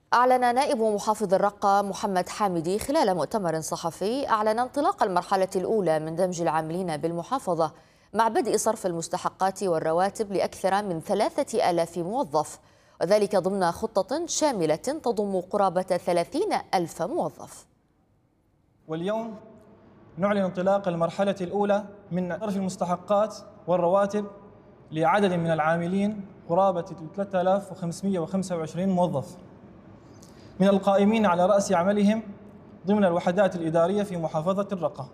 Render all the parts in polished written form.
أعلن نائب محافظ الرقة محمد حامدي خلال مؤتمر صحفي انطلاق المرحلة الأولى من دمج العاملين بالمحافظة مع بدء صرف المستحقات والرواتب لأكثر من 3000 موظف، وذلك ضمن خطة شاملة تضم قرابة 30,000 موظف. واليوم نعلن انطلاق المرحلة الأولى من صرف المستحقات والرواتب لعدد من العاملين قرابة 3525 موظف من القائمين على رأس عملهم ضمن الوحدات الإدارية في محافظة الرقة،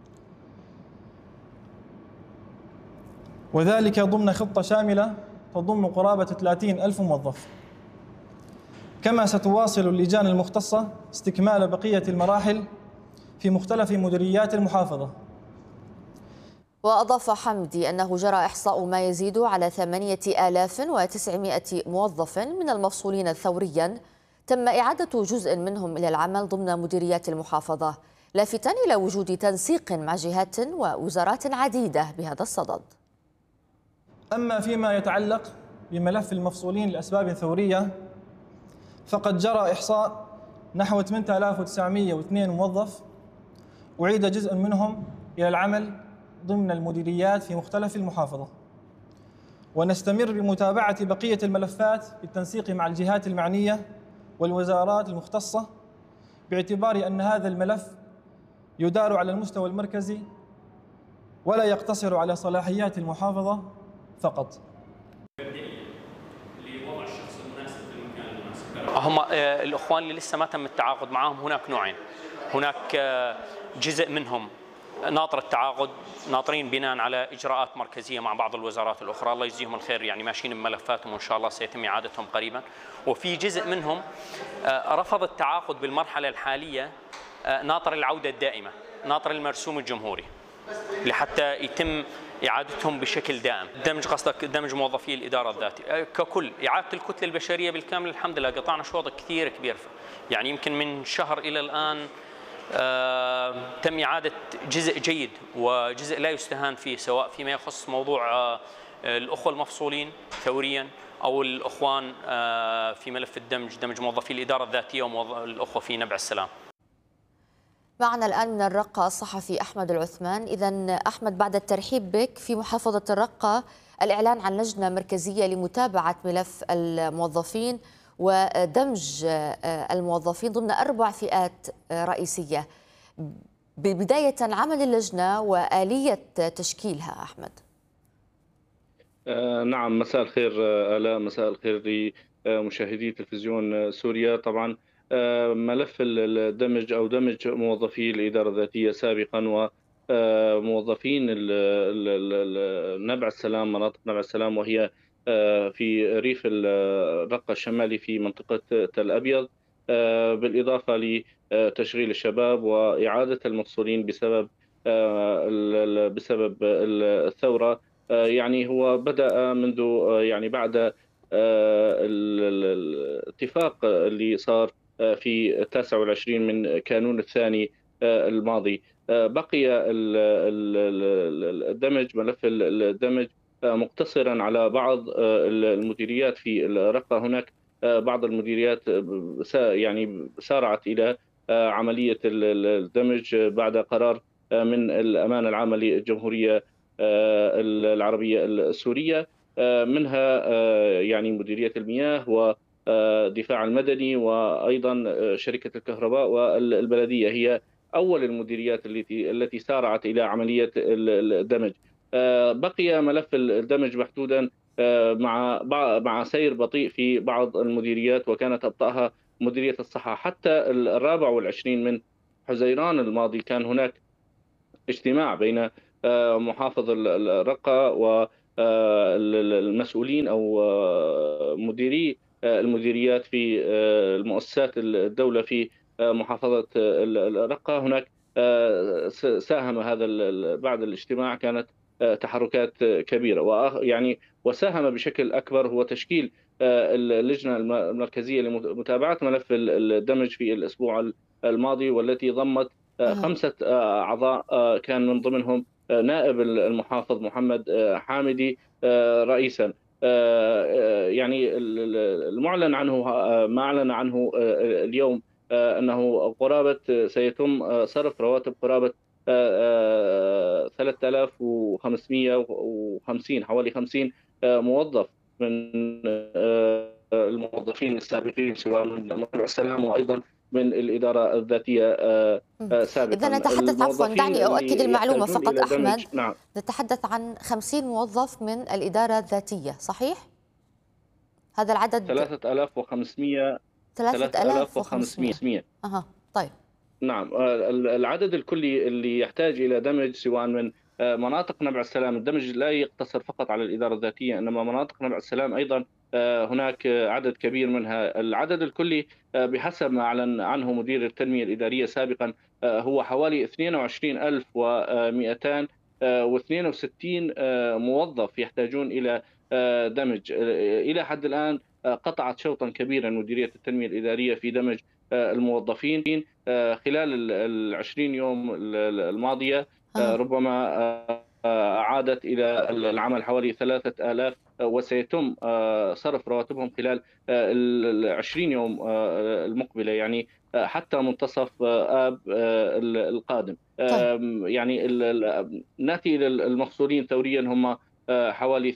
وذلك ضمن خطة شاملة تضم قرابة 30,000 موظف. كما ستواصل اللجان المختصة استكمال بقية المراحل في مختلف مديريات المحافظة. وأضاف حمدي أنه جرى إحصاء ما يزيد على 8,900 موظف من المفصولين ثورياً تم إعادة جزء منهم إلى العمل ضمن مديريات المحافظة، لافتاً إلى وجود تنسيق مع جهات ووزارات عديدة بهذا الصدد. أما فيما يتعلق بملف المفصولين لأسباب ثورية، فقد جرى إحصاء نحو 8,902 موظف أعيد جزء منهم إلى العمل ضمن المديريات في مختلف المحافظة، ونستمر بمتابعة بقية الملفات بالتنسيق مع الجهات المعنية والوزارات المختصة، باعتبار أن هذا الملف يدار على المستوى المركزي ولا يقتصر على صلاحيات المحافظة فقط. هم الأخوان اللي لسه ما تم التعاقد معهم هناك نوعين، هناك جزء منهم ناطر التعاقد، ناطرين بناء على إجراءات مركزية مع بعض الوزارات الأخرى، الله يجزيهم الخير، يعني ماشيين بملفاتهم وإن شاء الله سيتم إعادتهم قريبا. وفي جزء منهم رفض التعاقد بالمرحلة الحالية، ناطر العودة الدائمة، ناطر المرسوم الجمهوري لحتى يتم إعادتهم بشكل دائم. دمج، قصدك دمج موظفي الإدارة الذاتية ككل، إعادة الكتلة البشرية بالكامل. الحمد لله قطعنا شوط كثير كبير، يعني يمكن من شهر إلى الآن تم إعادة جزء جيد وجزء لا يستهان فيه، سواء فيما يخص موضوع الأخوة المفصولين ثوريا أو الأخوان في ملف الدمج، دمج موظفي الإدارة الذاتية والأخوة في نبع السلام. معنا الآن من الرقة الصحفي أحمد العثمان. إذن أحمد، بعد الترحيب بك، في محافظة الرقة الإعلان عن لجنة مركزية لمتابعة ملف الموظفين ودمج الموظفين ضمن 4 فئات رئيسية. بداية، عمل اللجنة وآلية تشكيلها أحمد. نعم، مساء الخير آلاء، مساء الخير لمشاهدي تلفزيون سوريا. طبعا ملف الدمج أو دمج موظفي الإدارة الذاتية سابقا وموظفين نبع السلام، مناطق نبع السلام، وهي في ريف الرقة الشمالي في منطقة تل أبيض، بالإضافة لتشغيل الشباب وإعادة المفصولين بسبب الثورة. يعني هو بدأ منذ يعني بعد الاتفاق اللي صار في 29 من كانون الثاني الماضي. بقي الدمج، ملف الدمج مقتصرا على بعض المديريات في الرقة. هناك بعض المديريات يعني سارعت إلى عملية الدمج بعد قرار من الأمانة العامة للجمهورية العربية السورية، منها يعني مديرية المياه ودفاع المدني وأيضا شركة الكهرباء والبلدية، هي أول المديريات التي سارعت إلى عملية الدمج. بقي ملف الدمج محدودا مع سير بطيء في بعض المديريات، وكانت أبطأها مديرية الصحة. حتى 24 من حزيران الماضي كان هناك اجتماع بين محافظ الرقة والمسؤولين أو مديري المديريات في المؤسسات الدولة في محافظة الرقة. هناك ساهم هذا بعد الاجتماع، كانت تحركات كبيرة، ويعني وساهم بشكل أكبر هو تشكيل اللجنة المركزية لمتابعة ملف الدمج في الأسبوع الماضي، والتي ضمت 5 أعضاء، كان من ضمنهم نائب المحافظ محمد حامدي رئيسا. يعني المعلن عنه ما أعلن عنه اليوم أنه سيتم صرف رواتب قرابة 3550 حوالي 50 موظف من الموظفين السابقين سواء من مطلع السلام وأيضا من الإدارة الذاتية سابقا. إذا نتحدث، عفوا دعني أؤكد المعلومة فقط أحمد، نعم. نتحدث عن 50 موظف من الإدارة الذاتية، صحيح؟ هذا العدد 3500. 3500. طيب. نعم، العدد الكلي اللي يحتاج إلى دمج سواء من مناطق نبع السلام. الدمج لا يقتصر فقط على الإدارة الذاتية، إنما مناطق نبع السلام أيضا هناك عدد كبير منها. العدد الكلي بحسب ما أعلن عنه مدير التنمية الإدارية سابقا هو حوالي 22262 موظف يحتاجون إلى دمج. إلى حد الآن قطعت شوطا كبيرا مديرية التنمية الإدارية في دمج الموظفين خلال ال20 يوم الماضية. ربما عادت إلى العمل حوالي 3000 وسيتم صرف رواتبهم خلال ال20 يوم المقبلة، يعني حتى منتصف آب القادم. يعني نأتي إلى المفصولين ثوريا هم حوالي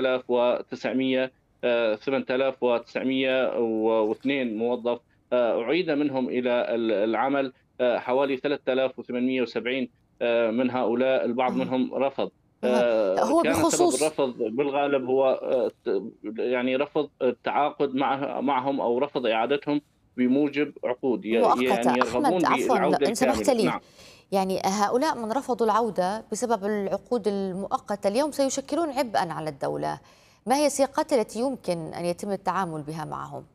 8902 موظف أعيد منهم إلى العمل حوالي 3870 من هؤلاء. البعض منهم رفض. هو كان بخصوص سبب الرفض بالغالب هو يعني رفض التعاقد معهم أو رفض إعادتهم بموجب عقود يعني يرغبون بالعودة إن سمحت لي. نعم. يعني هؤلاء من رفضوا العودة بسبب العقود المؤقتة اليوم سيشكلون عبئا على الدولة، ما هي السياقات التي يمكن أن يتم التعامل بها معهم؟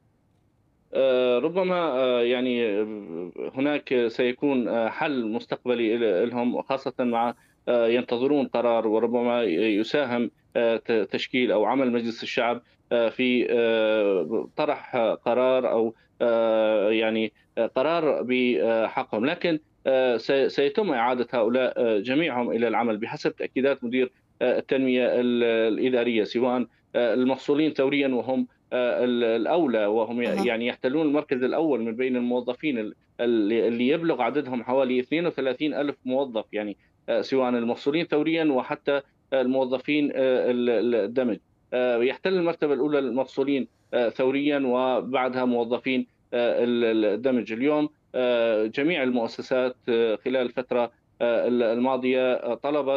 ربما يعني هناك سيكون حل مستقبلي لهم، خاصة مع ينتظرون قرار، وربما يساهم تشكيل أو عمل مجلس الشعب في طرح قرار أو يعني قرار بحقهم. لكن سيتم إعادة هؤلاء جميعهم إلى العمل بحسب تأكيدات مدير التنمية الإدارية، سواء المفصولين ثوريا وهم الأولى وهم يعني يحتلون المركز الأول من بين الموظفين اللي يبلغ عددهم حوالي 32 ألف موظف، يعني سواء المفصولين ثوريا وحتى الموظفين الدمج. يحتل المرتبة الأولى المفصولين ثوريا وبعدها موظفين الدمج. اليوم جميع المؤسسات خلال الفترة الماضية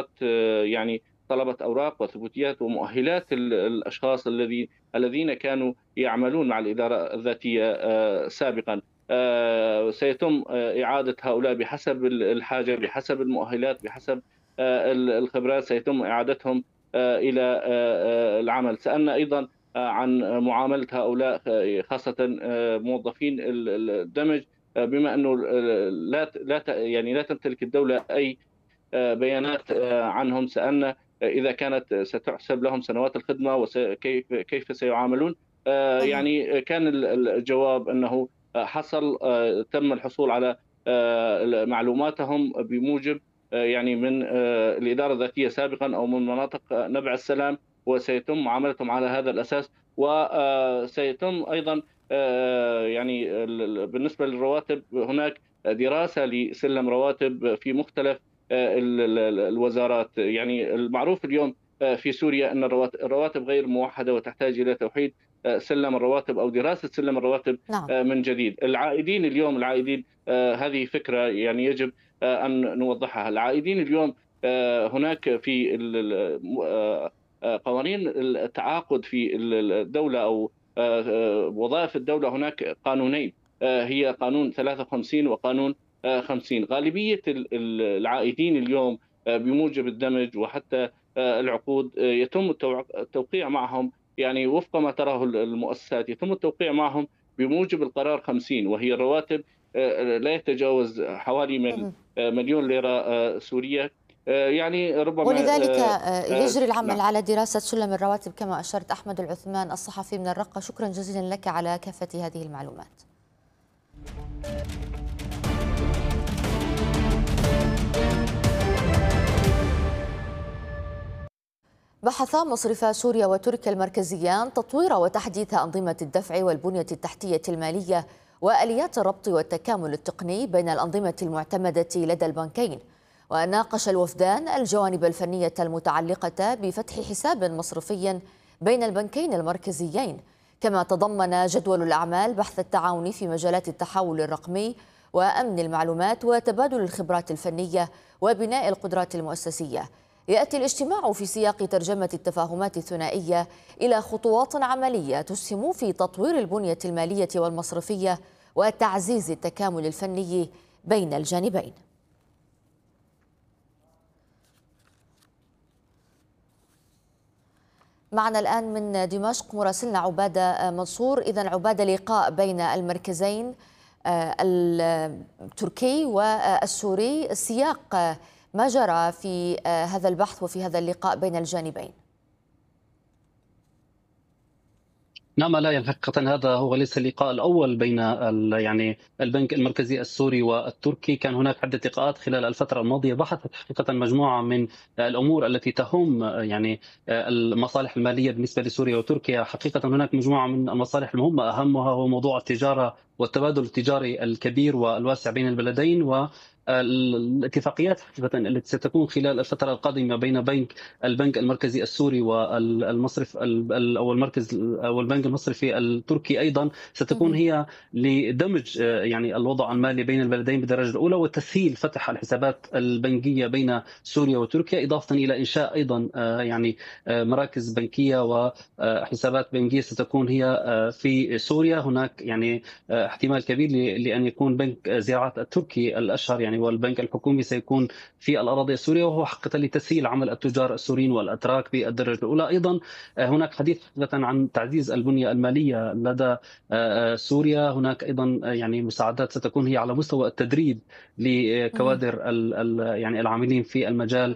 طلبت أوراق وثبوتيات ومؤهلات الأشخاص الذين كانوا يعملون مع الإدارة الذاتية سابقا. سيتم إعادة هؤلاء بحسب الحاجة، بحسب المؤهلات، بحسب الخبرات، سيتم إعادتهم إلى العمل. سألنا أيضا عن معاملة هؤلاء خاصة موظفين الدمج، بما أنه لا تمتلك الدولة أي بيانات عنهم. سألنا إذا كانت ستحسب لهم سنوات الخدمة وكيف سيعاملون. يعني كان الجواب أنه تم الحصول على معلوماتهم بموجب يعني من الإدارة الذاتية سابقا أو من مناطق نبع السلام، وسيتم معاملتهم على هذا الأساس. وسيتم أيضا يعني بالنسبة للرواتب هناك دراسة لسلم رواتب في مختلف الوزارات. يعني المعروف اليوم في سوريا أن الرواتب غير موحدة وتحتاج إلى توحيد سلم الرواتب أو دراسة سلم الرواتب من جديد. العائدين هذه فكرة يعني يجب أن نوضحها. العائدين اليوم هناك في قوانين التعاقد في الدولة أو وظائف الدولة هناك قانونين، هي قانون 53 وقانون 50. غالبية العائدين اليوم بموجب الدمج وحتى العقود يتم التوقيع معهم، يعني وفق ما تراه المؤسسات يتم التوقيع معهم بموجب القرار 50، وهي الرواتب لا يتجاوز حوالي مليون ليرة سورية. يعني ربما ولذلك يجري العمل على دراسة سلم الرواتب كما أشرت. أحمد العثمان الصحفي من الرقة، شكرا جزيلا لك على كافة هذه المعلومات. بحثا مصرفا سوريا وتركيا المركزيان تطوير وتحديث أنظمة الدفع والبنية التحتية المالية وآليات الربط والتكامل التقني بين الأنظمة المعتمدة لدى البنكين. وناقش الوفدان الجوانب الفنية المتعلقة بفتح حساب مصرفي بين البنكين المركزيين، كما تضمن جدول الأعمال بحث التعاون في مجالات التحول الرقمي وأمن المعلومات وتبادل الخبرات الفنية وبناء القدرات المؤسسية. يأتي الاجتماع في سياق ترجمة التفاهمات الثنائية إلى خطوات عملية تسهم في تطوير البنية المالية والمصرفية وتعزيز التكامل الفني بين الجانبين. معنا الآن من دمشق مراسلنا عبادة منصور. إذن عبادة، لقاء بين المركزين التركي والسوري، سياق ما جرى في هذا البحث وفي هذا اللقاء بين الجانبين؟ نعم، لا حقيقة هذا هو ليس اللقاء الأول بين يعني البنك المركزي السوري والتركي. كان هناك عدة لقاءات خلال الفترة الماضية بحثت حقيقة مجموعة من الأمور التي تهم يعني المصالح المالية بالنسبة لسوريا وتركيا. حقيقة هناك مجموعة من المصالح المهمة، أهمها هو موضوع التجارة والتبادل التجاري الكبير والواسع بين البلدين، والاتفاقيات حقيقة التي ستكون خلال الفترة القادمة بين البنك المركزي السوري والمصرف أو المركز أو البنك المصرفي التركي أيضا ستكون هي لدمج يعني الوضع المالي بين البلدين بالدرجة الأولى وتسهيل فتح الحسابات البنكية بين سوريا وتركيا، إضافة إلى إنشاء أيضا يعني مراكز بنكية وحسابات بنكية ستكون هي في سوريا. هناك يعني احتمال كبير لأن يكون بنك زراعة التركي الأشهر يعني والبنك الحكومي سيكون في الأراضي السورية، وهو حقيقة لتسهيل عمل التجار السوريين والأتراك بالدرجة الأولى. أيضا هناك حديث حقيقة عن تعزيز البنية المالية لدى سوريا. هناك أيضا يعني مساعدات ستكون هي على مستوى التدريب لكوادر يعني العاملين في المجال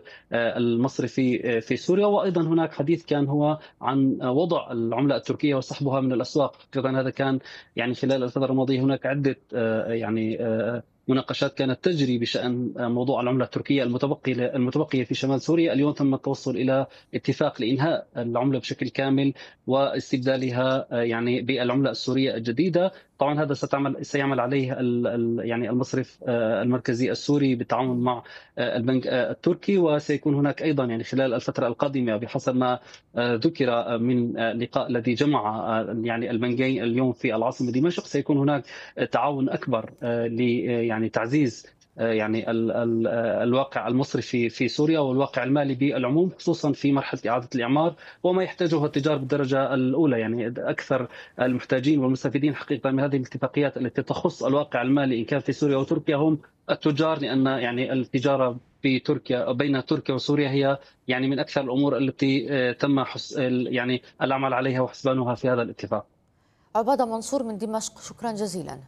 المصرفي في سوريا. وأيضا هناك حديث كان هو عن وضع العملة التركية وسحبها من الأسواق. حقيقة هذا كان يعني خلال الفترة الماضية هناك عدة يعني مناقشات كانت تجري بشأن موضوع العملة التركية المتبقية في شمال سوريا. اليوم تم التوصل إلى اتفاق لإنهاء العملة بشكل كامل واستبدالها يعني بالعملة السورية الجديدة. طبعا هذا سيعمل عليه يعني المصرف المركزي السوري بالتعاون مع البنك التركي، وسيكون هناك ايضا يعني خلال الفتره القادمه بحسب ما ذكر من لقاء الذي جمع يعني البنكين اليوم في العاصمه دمشق، سيكون هناك تعاون اكبر يعني تعزيز يعني الواقع المصرفي في سوريا والواقع المالي بالعموم، خصوصا في مرحله اعاده الاعمار وما يحتاجه التجار بالدرجه الاولى. يعني اكثر المحتاجين والمستفيدين حقيقه من هذه الاتفاقيات التي تخص الواقع المالي ان كان في سوريا وتركيا هم التجار، لان يعني التجاره في تركيا بين تركيا وسوريا هي يعني من اكثر الامور التي تم يعني العمل عليها وحسبانها في هذا الاتفاق. عبادة منصور من دمشق، شكرا جزيلا.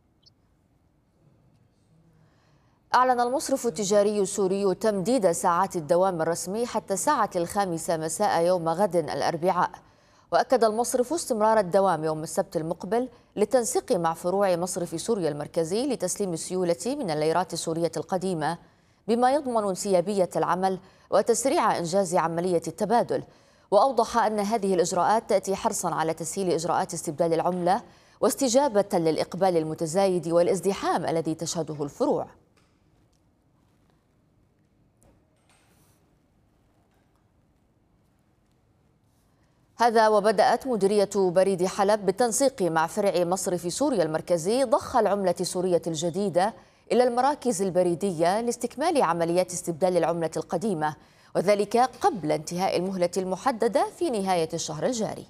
أعلن المصرف التجاري السوري تمديد ساعات الدوام الرسمي حتى الساعة 5 مساء يوم غد الأربعاء. وأكد المصرف استمرار الدوام يوم السبت المقبل للتنسيق مع فروع مصرف سوريا المركزي لتسليم السيولة من الليرات السورية القديمة، بما يضمن انسيابية العمل وتسريع إنجاز عملية التبادل. وأوضح أن هذه الإجراءات تأتي حرصا على تسهيل إجراءات استبدال العملة واستجابة للإقبال المتزايد والازدحام الذي تشهده الفروع. هذا وبدأت مديرية بريد حلب بالتنسيق مع فرع مصرف سوريا المركزي ضخ العملة السورية الجديدة إلى المراكز البريدية لاستكمال عمليات استبدال العملة القديمة، وذلك قبل انتهاء المهلة المحددة في نهاية الشهر الجاري.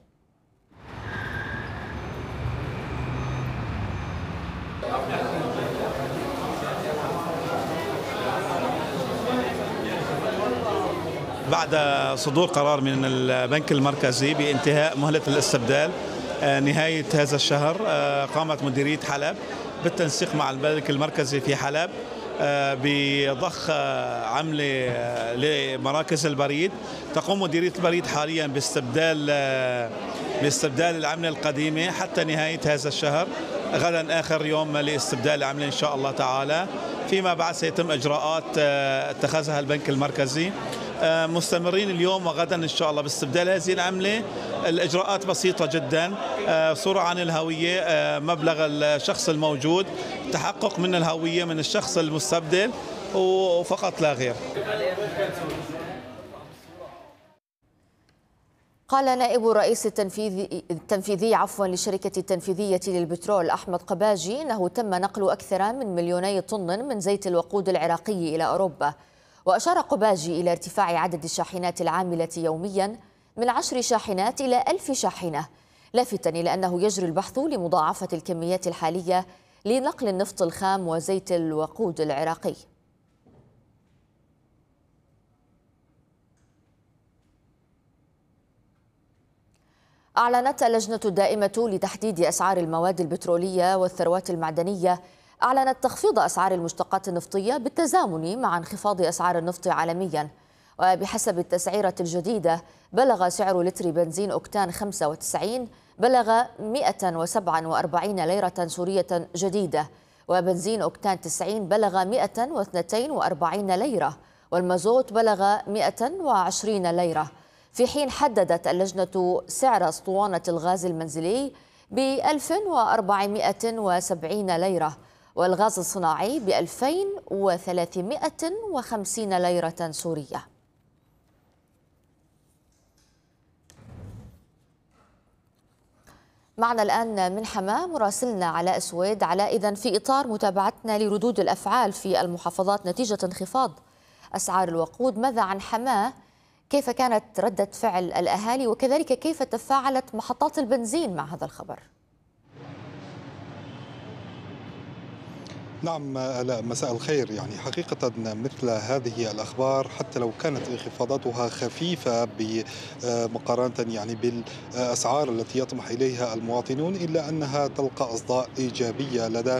بعد صدور قرار من البنك المركزي بانتهاء مهلة الاستبدال نهاية هذا الشهر، قامت مديرية حلب بالتنسيق مع البنك المركزي في حلب بضخ عملة لمراكز البريد. تقوم مديرية البريد حاليا باستبدال العملة القديمة حتى نهاية هذا الشهر. غدا آخر يوم لاستبدال العملة إن شاء الله تعالى. فيما بعد سيتم إجراءات اتخذها البنك المركزي مستمرين اليوم وغدا إن شاء الله باستبدال هذه العملة. الإجراءات بسيطة جدا، صورة عن الهوية، مبلغ الشخص الموجود، تحقق من الهوية من الشخص المستبدل وفقط لا غير. قال نائب الرئيس التنفيذي للشركة التنفيذية للبترول أحمد قباجي إنه تم نقل أكثر من 2 طن من زيت الوقود العراقي إلى أوروبا. وأشار قباجي إلى ارتفاع عدد الشاحنات العاملة يوميا من 10 شاحنات إلى 1000 شاحنة، لافتا إلى أنه يجري البحث لمضاعفة الكميات الحالية لنقل النفط الخام وزيت الوقود العراقي. أعلنت اللجنة الدائمة لتحديد أسعار المواد البترولية والثروات المعدنية تخفيض أسعار المشتقات النفطية بالتزامن مع انخفاض أسعار النفط عالميا. وبحسب التسعيرة الجديدة بلغ سعر لتر بنزين أوكتان 95 بلغ 147 ليرة سورية جديدة، وبنزين أوكتان 90 بلغ 142 ليرة، والمازوت بلغ 120 ليرة. في حين حددت اللجنة سعر اسطوانة الغاز المنزلي ب 1470 ليرة، والغاز الصناعي ب 2350 ليرة سورية. معنا الآن من حماة مراسلنا علاء سويد. علاء، إذن في إطار متابعتنا لردود الأفعال في المحافظات نتيجة انخفاض أسعار الوقود، ماذا عن حماة؟ كيف كانت ردة فعل الأهالي، وكذلك كيف تفاعلت محطات البنزين مع هذا الخبر؟ نعم آلاء، مساء الخير. يعني حقيقة مثل هذه الأخبار حتى لو كانت انخفاضاتها خفيفة مقارنة يعني بالأسعار التي يطمح إليها المواطنون، إلا أنها تلقى أصداء إيجابية لدى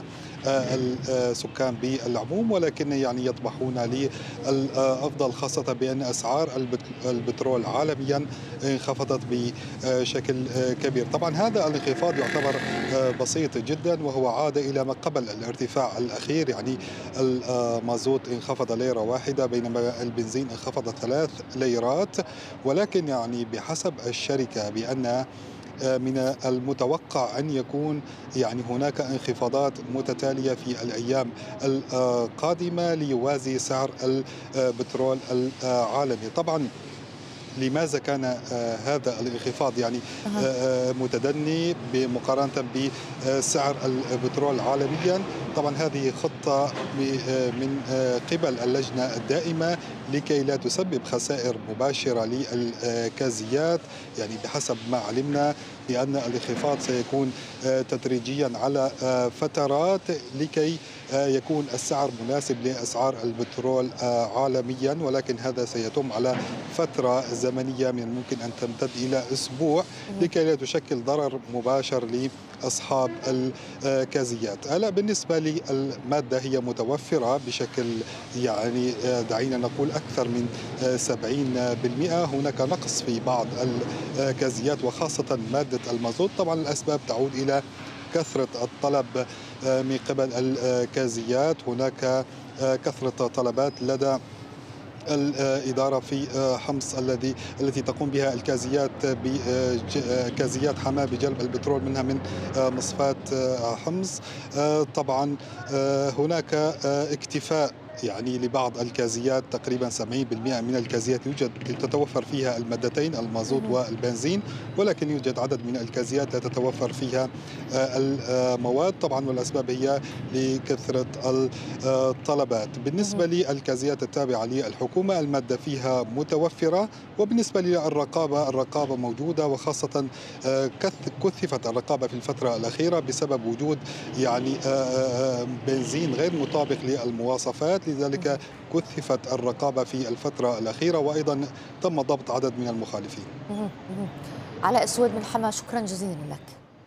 السكان بالعموم، ولكن يعني يطمحون للأفضل، خاصة بأن أسعار البترول عالميا انخفضت بشكل كبير. طبعا هذا الانخفاض يعتبر بسيط جدا، وهو عاد إلى ما قبل الارتفاع الأخير. يعني المازوت انخفض ليرة واحدة بينما البنزين انخفض 3 ليرات، ولكن يعني بحسب الشركة بأن من المتوقع أن يكون يعني هناك انخفاضات متتالية في الأيام القادمة ليوازي سعر البترول العالمي. طبعا لماذا كان هذا الانخفاض يعني متدني بمقارنة بسعر البترول عالميا؟ طبعا هذه خطة من قبل اللجنة الدائمة لكي لا تسبب خسائر مباشرة للكازيات. يعني بحسب ما علمنا بأن الانخفاض سيكون تدريجيا على فترات لكي يكون السعر مناسب لأسعار البترول عالميا، ولكن هذا سيتم على فترة زمنية من الممكن أن تمتد إلى أسبوع لكي لا تشكل ضرر مباشر لأصحاب الكازيات. ألا بالنسبة للمادة هي متوفرة بشكل يعني دعينا نقول أكثر من 70%. هناك نقص في بعض الكازيات وخاصة مادة المازوت. طبعا الأسباب تعود إلى كثرة الطلب من قبل الكازيات. هناك كثرة طلبات لدى الإدارة في حمص التي تقوم بها الكازيات بكازيات حماة بجلب البترول منها من مصفاة حمص. طبعا هناك اكتفاء يعني لبعض الكازيات، تقريبا 70% من الكازيات تتوفر فيها المادتين المازوت والبنزين، ولكن يوجد عدد من الكازيات لا تتوفر فيها المواد. طبعا والأسباب هي لكثرة الطلبات. بالنسبة للكازيات التابعة للحكومة المادة فيها متوفرة، وبالنسبة للرقابة موجودة، وخاصة كثفت الرقابة في الفترة الأخيرة بسبب وجود يعني بنزين غير مطابق للمواصفات، لذلك كثفت الرقابة في الفترة الأخيرة، وأيضا تم ضبط عدد من المخالفين. علاء سويد من حماة، شكرا جزيلا لك.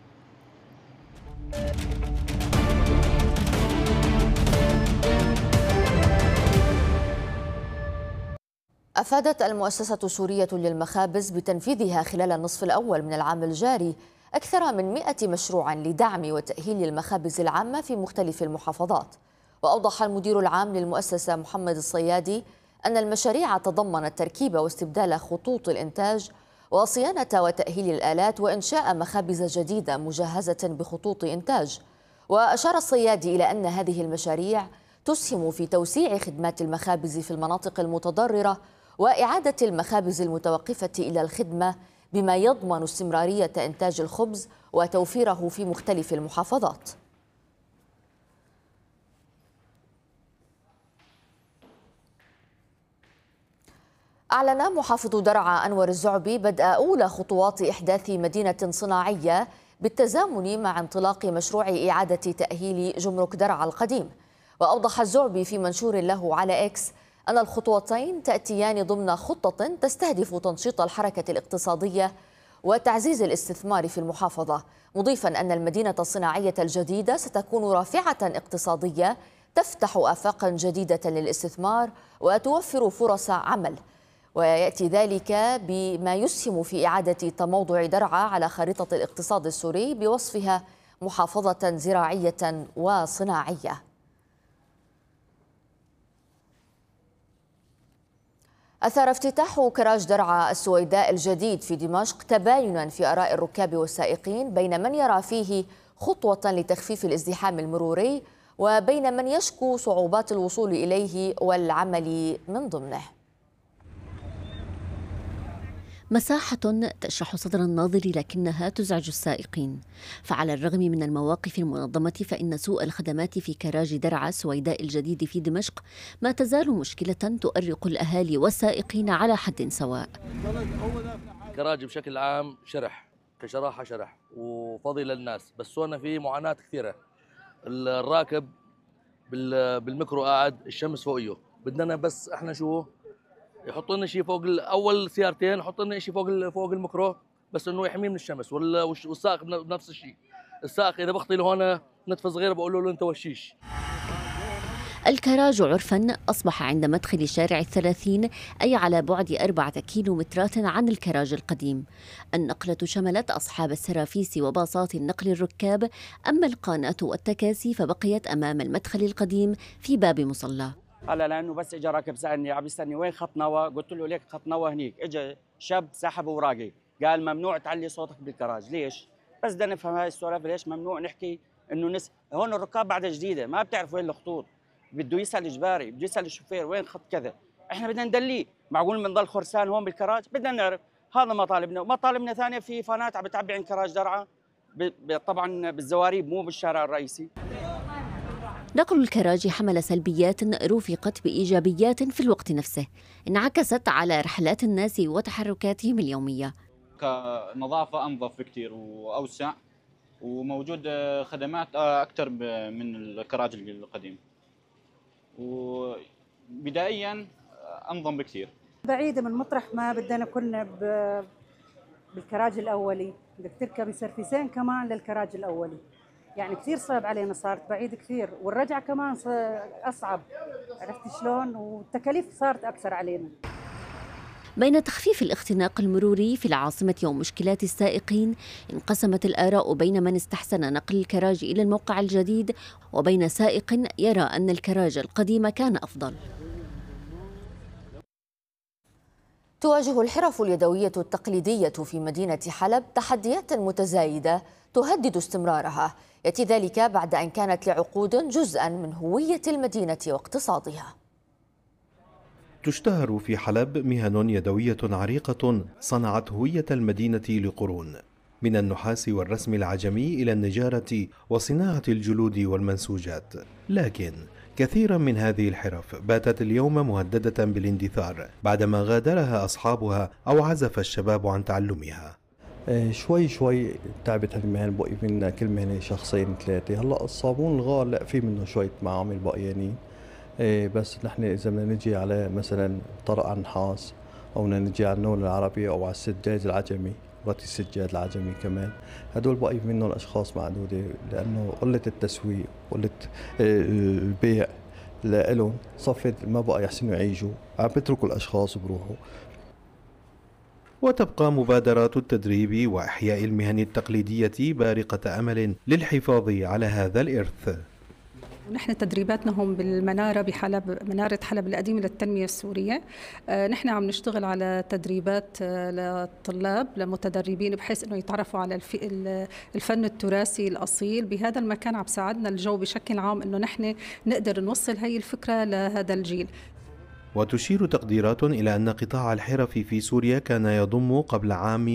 أفادت المؤسسة السورية للمخابز بتنفيذها خلال النصف الأول من العام الجاري أكثر من 100 مشروعا لدعم وتأهيل المخابز العامة في مختلف المحافظات. وأوضح المدير العام للمؤسسة محمد الصيادي أن المشاريع تضمنت تركيب واستبدال خطوط الإنتاج وصيانة وتأهيل الآلات وإنشاء مخابز جديدة مجهزة بخطوط إنتاج. وأشار الصيادي إلى أن هذه المشاريع تسهم في توسيع خدمات المخابز في المناطق المتضررة وإعادة المخابز المتوقفة إلى الخدمة، بما يضمن استمرارية إنتاج الخبز وتوفيره في مختلف المحافظات. أعلن محافظ درعا أنور الزعبي بدء أولى خطوات إحداث مدينة صناعية بالتزامن مع انطلاق مشروع إعادة تأهيل جمرك درعا القديم. وأوضح الزعبي في منشور له على إكس أن الخطوتين تأتيان ضمن خطة تستهدف تنشيط الحركة الاقتصادية وتعزيز الاستثمار في المحافظة، مضيفا أن المدينة الصناعية الجديدة ستكون رافعة اقتصادية تفتح آفاقا جديدة للاستثمار وتوفر فرص عمل، ويأتي ذلك بما يسهم في إعادة تموضع درعا على خريطة الاقتصاد السوري بوصفها محافظة زراعية وصناعية. أثار افتتاح كراج درعا السويداء الجديد في دمشق تباينا في آراء الركاب والسائقين، بين من يرى فيه خطوة لتخفيف الازدحام المروري وبين من يشكو صعوبات الوصول إليه والعمل من ضمنه. مساحة تشرح صدر الناظر لكنها تزعج السائقين، فعلى الرغم من المواقف المنظمة فإن سوء الخدمات في كراج درعا السويداء الجديد في دمشق ما تزال مشكلة تؤرق الأهالي والسائقين على حد سواء. كراج بشكل عام شرح كشراحة شرح وفضي للناس، بس هون في معاناة كثيرة. الراكب بالميكرو قاعد الشمس فوقيه، بدنا بس احنا شو يحطوا لنا شيء فوق اول سيارتين، يحطوا لنا شيء فوق الميكرو بس انه يحميه من الشمس، والسائق بنفس الشيء. السائق اذا بخطي لهون نتفه صغيره بقول له انت وشيش. الكراج عرفا أصبح عند مدخل شارع 30، أي على بعد 4 كيلومترات عن الكراج القديم. النقلة شملت أصحاب السرافيس وباصات النقل الركاب، أما القانات والتكاسي فبقيت أمام المدخل القديم في باب مصلى. هلا لانه بس اجى راكب سالني عم يستني وين خط نوى، قلت له ليك خط نوى هنيك. اجى شاب سحب اوراقي قال ممنوع تعلي صوتك بالكراج. ليش؟ بس بدنا نفهم هاي السوالف، ليش ممنوع نحكي انه هون الركاب بعد جديده ما بتعرف وين الخطوط، بده يسال اجباري، بده يسال الشوفير وين خط كذا. احنا بدنا ندليه، معقول بنضل خرسان هون بالكراج؟ بدنا نعرف. هذا مطالبنا. ومطالبنا ثانيه في فانات عم بتعبي عن كراج درعا طبعا بالزواريب مو بالشارع الرئيسي. نقل الكراج حمل سلبيات رافقت بإيجابيات في الوقت نفسه، انعكست على رحلات الناس وتحركاتهم اليومية. كنظافة أنظف بكثير وأوسع، وموجود خدمات أكثر من الكراج القديم، وبدائيا أنظم بكثير. بعيدة من مطرح ما بدنا كنا بالكراج الأولي، بدك تركب سرفيسين كمان للكراج الأولي، يعني كثير صعب علينا، صارت بعيد كثير، والرجعة كمان أصعب، عرفت شلون؟ والتكاليف صارت أكثر علينا. بين تخفيف الاختناق المروري في العاصمة ومشكلات السائقين، انقسمت الآراء بين من استحسن نقل الكراج إلى الموقع الجديد وبين سائق يرى أن الكراج القديم كان أفضل. تواجه الحرف اليدوية التقليدية في مدينة حلب تحديات متزايدة تهدد استمرارها، يأتي ذلك بعد أن كانت لعقود جزءاً من هوية المدينة واقتصادها. تشتهر في حلب مهن يدوية عريقة صنعت هوية المدينة لقرون، من النحاس والرسم العجمي إلى النجارة وصناعة الجلود والمنسوجات، لكن كثيرا من هذه الحرف باتت اليوم مهددة بالاندثار بعدما غادرها أصحابها أو عزف الشباب عن تعلمها. شوي تعبت هالمهن، بقي منا كل مهنة شخصين 3. هلا الصابون الغار لا في منه شوية معامل بقيانين، بس نحن إذا بدنا نجي على مثلا طرق النحاس أو بدنا نجي على النول العربي أو على السجاد العجمي، رتي السجاد العجمي كمان، هدول بقي منهم أشخاص معدودة، لأنه قلة التسويق قلة البيع لإلهم صفت ما بقى يحسنوا يعيشوا، عم بتركوا الأشخاص وبروحوا. وتبقى مبادرات التدريب وإحياء المهن التقليدية بارقة أمل للحفاظ على هذا الإرث. نحن تدريباتنا هم بالمنارة بحلب، منارة حلب القديمة للتنمية السورية. نحن عم نشتغل على تدريبات للطلاب لمتدربين بحيث أنه يتعرفوا على الفن التراثي الأصيل بهذا المكان. عم ساعدنا الجو بشكل عام أنه نحن نقدر نوصل هاي الفكرة لهذا الجيل. وتشير تقديرات إلى أن قطاع الحرف في سوريا كان يضم قبل عام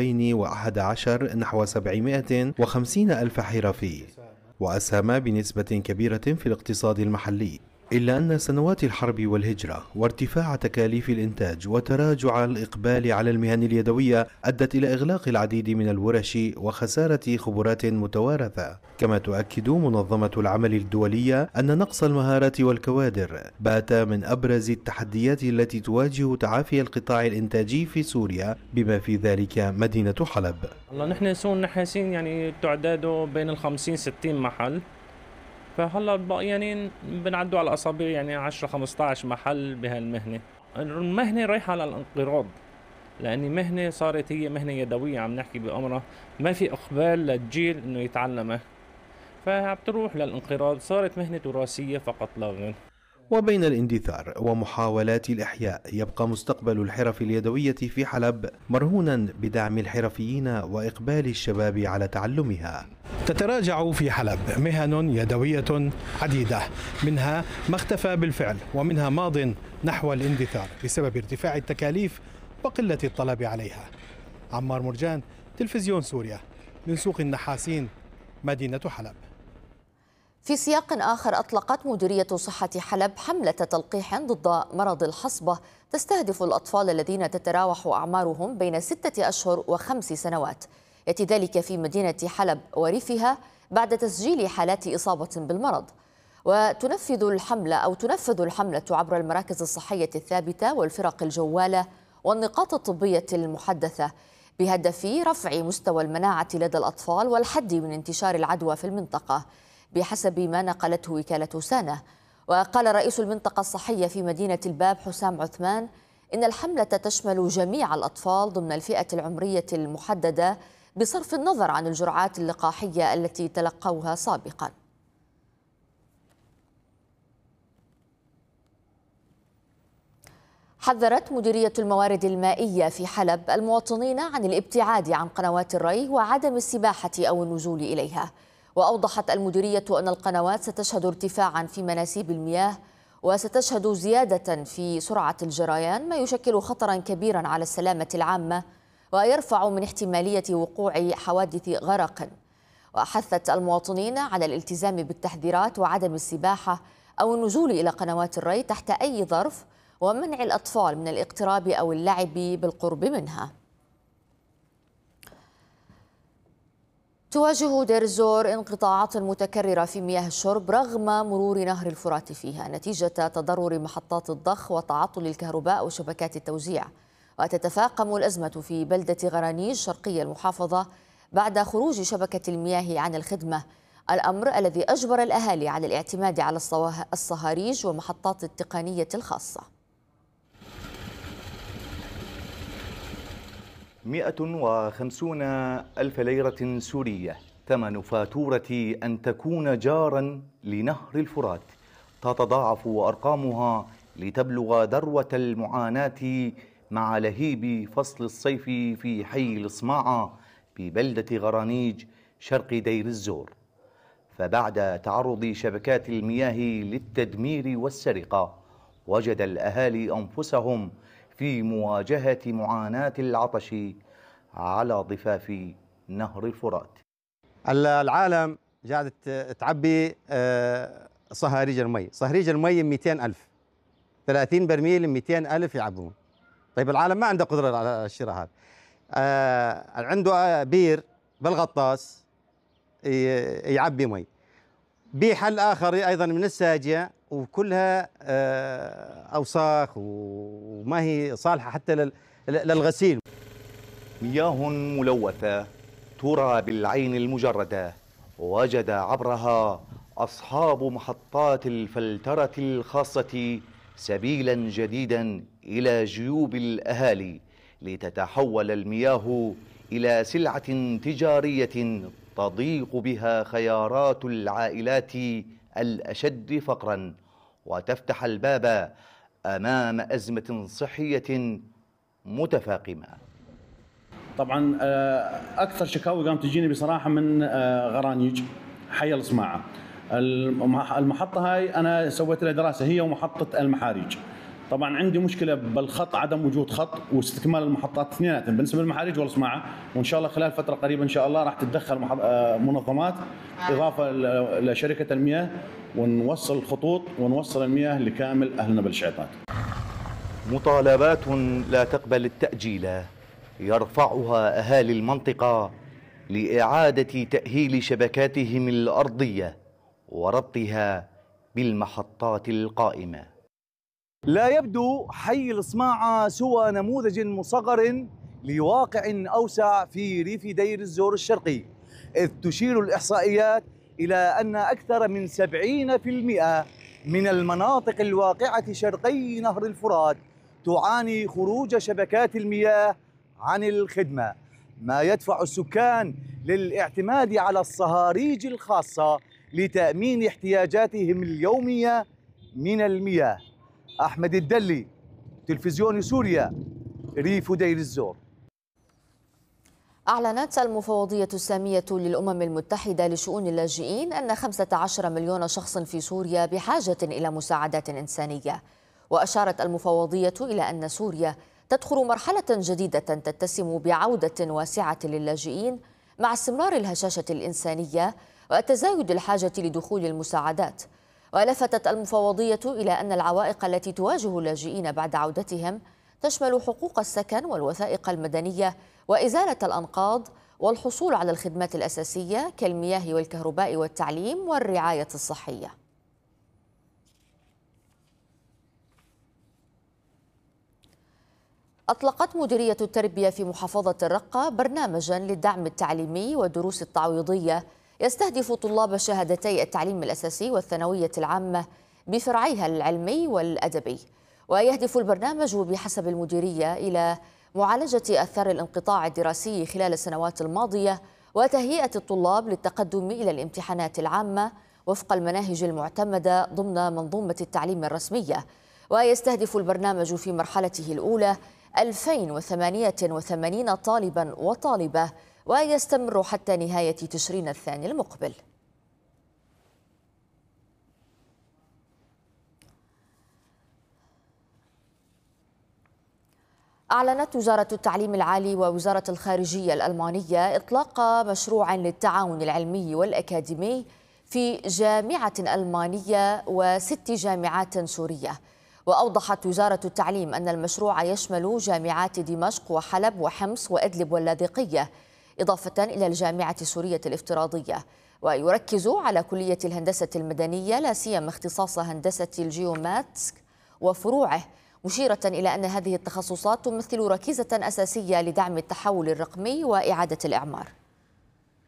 2011 نحو 750 ألف حرفي، وأسهم بنسبة كبيرة في الاقتصاد المحلي، إلا أن سنوات الحرب والهجرة وارتفاع تكاليف الإنتاج وتراجع الإقبال على المهن اليدوية أدت إلى إغلاق العديد من الورش وخسارة خبرات متوارثة. كما تؤكد منظمة العمل الدولية أن نقص المهارات والكوادر بات من أبرز التحديات التي تواجه تعافي القطاع الإنتاجي في سوريا، بما في ذلك مدينة حلب. والله نحن سوق النحاسين يعني تعداده بين 50-60 محل، فهلا الباقيين بنعدوا على الاصابع يعني 10-15 محل بهالمهنه. المهنه رايحه على الانقراض، لأن مهنه صارت هي مهنه يدويه، عم نحكي بأمرها ما في اقبال للجيل انه يتعلمها، فبتروح للانقراض، صارت مهنه تراثيه فقط لا غير. وبين الاندثار ومحاولات الإحياء يبقى مستقبل الحرف اليدوية في حلب مرهونا بدعم الحرفيين وإقبال الشباب على تعلمها. تتراجع في حلب مهن يدوية عديدة، منها ما اختفى بالفعل ومنها ماض نحو الاندثار بسبب ارتفاع التكاليف وقلة الطلب عليها. عمار مرجان، تلفزيون سوريا، من سوق النحاسين، مدينة حلب. في سياق آخر، أطلقت مديرية صحة حلب حملة تلقيح ضد مرض الحصبة تستهدف الأطفال الذين تتراوح أعمارهم بين 6 أشهر و5 سنوات. يأتي ذلك في مدينة حلب وريفها بعد تسجيل حالات إصابة بالمرض. وتنفذ الحملة عبر المراكز الصحية الثابتة والفرق الجوالة والنقاط الطبية المحدثة، بهدف رفع مستوى المناعة لدى الأطفال والحد من انتشار العدوى في المنطقة، بحسب ما نقلته وكالة سانة. وقال رئيس المنطقة الصحية في مدينة الباب حسام عثمان إن الحملة تشمل جميع الأطفال ضمن الفئة العمرية المحددة بصرف النظر عن الجرعات اللقاحية التي تلقوها سابقا. حذرت مديرية الموارد المائية في حلب المواطنين عن الابتعاد عن قنوات الري وعدم السباحة أو النزول إليها. وأوضحت المديرية أن القنوات ستشهد ارتفاعا في مناسيب المياه وستشهد زيادة في سرعة الجريان، ما يشكل خطرا كبيرا على السلامة العامة ويرفع من احتمالية وقوع حوادث غرق. وحثت المواطنين على الالتزام بالتحذيرات وعدم السباحة أو النزول إلى قنوات الري تحت أي ظرف، ومنع الأطفال من الاقتراب أو اللعب بالقرب منها. تواجه دير الزور انقطاعات متكررة في مياه الشرب رغم مرور نهر الفرات فيها نتيجة تضرر محطات الضخ وتعطل الكهرباء وشبكات التوزيع. وتتفاقم الأزمة في بلدة غرانيج شرقي المحافظة بعد خروج شبكة المياه عن الخدمة، الأمر الذي أجبر الأهالي على الاعتماد على الصهاريج ومحطات التقنية الخاصة. 150 ألف ليرة سورية ثمن فاتورة أن تكون جارا لنهر الفرات، تتضاعف أرقامها لتبلغ ذروة المعاناة مع لهيب فصل الصيف في حي الصماعة ببلدة غرانيج شرق دير الزور. فبعد تعرض شبكات المياه للتدمير والسرقة، وجد الأهالي أنفسهم في مواجهة معاناة العطش على ضفاف نهر الفرات. العالم قاعدة تعبي صهاريج المي، صهاريج المي 200,000، 30 برميل 200,000 يعبون. طيب العالم ما عنده قدرة على الشراء هذا. عنده بير بالغطاس يعبي مي. بحل آخر أيضا من الساجة وكلها أوساخ وما هي صالحة حتى للغسيل. مياه ملوثة ترى بالعين المجردة، وجد عبرها أصحاب محطات الفلترة الخاصة سبيلا جديدا إلى جيوب الأهالي لتتحول المياه إلى سلعة تجارية تضيق بها خيارات العائلات الأشد فقرا، وتفتح الباب أمام أزمة صحية متفاقمة. طبعا أكثر شكاوي قامت تجيني بصراحة من غرانيج حي الصماعة. المحطة هاي أنا سويت لها دراسة، هي ومحطة المحاريج. طبعا عندي مشكلة بالخط، عدم وجود خط واستكمال المحطات اثنيناتهم بالنسبة للمحاريج والصماعة، وإن شاء الله خلال فترة قريبة إن شاء الله راح تتدخل منظمات إضافة لشركة المياه، ونوصل الخطوط ونوصل المياه لكامل أهلنا بالشعيطات. مطالبات لا تقبل التأجيل يرفعها أهالي المنطقة لإعادة تأهيل شبكاتهم الأرضية وربطها بالمحطات القائمة. لا يبدو حي الصماعة سوى نموذج مصغر لواقع أوسع في ريف دير الزور الشرقي، إذ تشير الإحصائيات إلى أن أكثر من 70% من المناطق الواقعة شرقي نهر الفرات تعاني خروج شبكات المياه عن الخدمة، ما يدفع السكان للاعتماد على الصهاريج الخاصة لتأمين احتياجاتهم اليومية من المياه. أحمد الدلي، تلفزيون سوريا، ريف دير الزور. أعلنت المفوضية السامية للأمم المتحدة لشؤون اللاجئين أن 15 مليون شخص في سوريا بحاجة إلى مساعدات إنسانية. وأشارت المفوضية إلى أن سوريا تدخل مرحلة جديدة تتسم بعودة واسعة للاجئين مع استمرار الهشاشة الإنسانية وتزايد الحاجة لدخول المساعدات. ولفتت المفوضية إلى أن العوائق التي تواجه اللاجئين بعد عودتهم تشمل حقوق السكن والوثائق المدنية وإزالة الأنقاض والحصول على الخدمات الأساسية كالمياه والكهرباء والتعليم والرعاية الصحية. أطلقت مديرية التربية في محافظة الرقة برنامجا للدعم التعليمي والدروس التعويضية يستهدف طلاب شهادتي التعليم الأساسي والثانوية العامة بفرعيها العلمي والأدبي. ويهدف البرنامج بحسب المديرية إلى معالجة آثار الانقطاع الدراسي خلال السنوات الماضية وتهيئة الطلاب للتقدم إلى الامتحانات العامة وفق المناهج المعتمدة ضمن منظومة التعليم الرسمية. ويستهدف البرنامج في مرحلته الأولى 2088 طالبا وطالبة، ويستمر حتى نهاية تشرين الثاني المقبل. أعلنت وزارة التعليم العالي ووزارة الخارجية الألمانية إطلاق مشروع للتعاون العلمي والأكاديمي في جامعة ألمانية و6 جامعات سورية. وأوضحت وزارة التعليم أن المشروع يشمل جامعات دمشق وحلب وحمص وإدلب واللاذقية، إضافة إلى الجامعة السورية الافتراضية، ويركز على كلية الهندسة المدنية لا سيما اختصاص هندسة الجيوماتسك وفروعه، مشيرة إلى أن هذه التخصصات تمثل ركيزة أساسية لدعم التحول الرقمي وإعادة الإعمار.